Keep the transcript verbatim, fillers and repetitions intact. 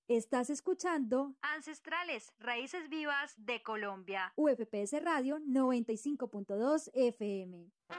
Estás escuchando Ancestrales, Raíces Vivas de Colombia. U F P S Radio noventa y cinco punto dos F M.